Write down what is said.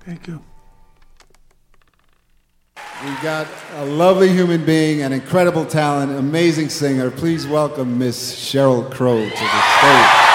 Thank you. We got a lovely human being, an incredible talent, amazing singer. Please welcome Miss Sheryl Crow to the stage.